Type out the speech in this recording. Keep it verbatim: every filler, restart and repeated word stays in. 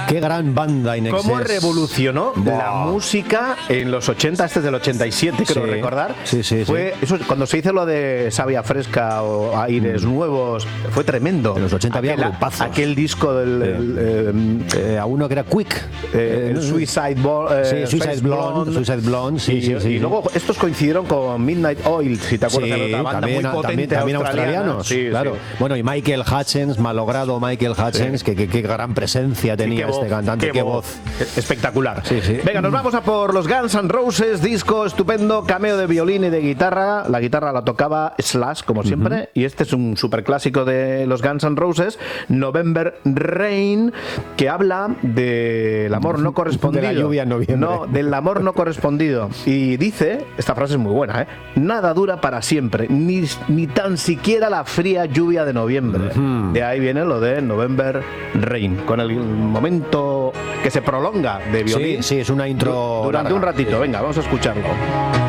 Qué gran banda In Excess. ¿Cómo revolucionó wow. la música en los ochenta? Este es del ochenta y siete, creo sí. recordar. Sí, sí, fue, sí. Eso, cuando se hizo lo de Savia Fresca o Aires mm. Nuevos, fue tremendo. En los ochenta había aquel, grupazos. Aquel disco del... Sí. El, eh, eh, a uno que era Quick. Eh, el Suicide, Bo eh, sí, Suicide Blonde. Blonde. Suicide Blonde, sí, y, sí, sí. Y luego estos coincidieron con Midnight Oil, si te acuerdas, sí, de otra banda también, muy potente, también, también australianos. Sí, claro. Sí. Bueno, y Michael Hutchence, malogrado Michael Hutchence, sí. que, que, que gran presencia tenía sí, este voz, cantante. Qué, qué voz. voz. Espectacular. Sí, sí. Venga, nos vamos a por los Guns N' Roses, disco estupendo, cameo de violín y de guitarra. La guitarra la tocaba Slash, como siempre, uh-huh. y este es un superclásico de los Guns N' Roses, November Rain, que habla del amor no correspondido. De la lluvia en noviembre. No, del amor no correspondido. Y dice, esta frase es muy buena, ¿eh? Nada dura para siempre, ni, ni tan siquiera la fría lluvia de noviembre. Uh-huh. De ahí viene lo de November Rain, con el momento que se prolonga de violín. Sí, sí, es una intro durante larga. un ratito. Sí. Venga, vamos a escucharlo.